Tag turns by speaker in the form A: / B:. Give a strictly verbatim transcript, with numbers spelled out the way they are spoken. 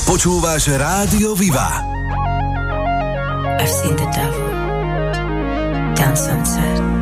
A: Počúvaš Rádio Viva.
B: I've seen the devil down sunset.